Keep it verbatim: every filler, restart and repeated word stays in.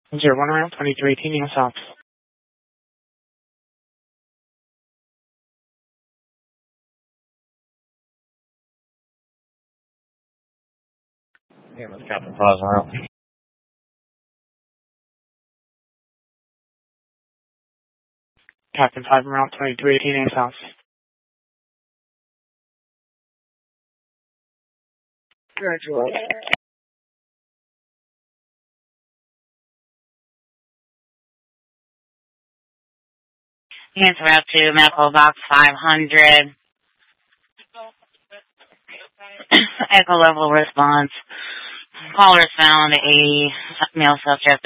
Zero one around twenty-three eighteen Neil South. Yeah, that's Captain Plaza Route. Captain five Route twenty-three eighteen Neil South. Graduate. Answer out to medical box five hundred. Echo level response. Caller is found a male subject